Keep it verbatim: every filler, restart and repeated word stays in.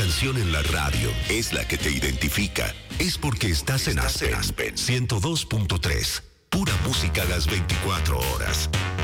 canción en la radio es la que te identifica, es porque estás en Aspen ciento dos punto tres. Pura música a las veinticuatro horas.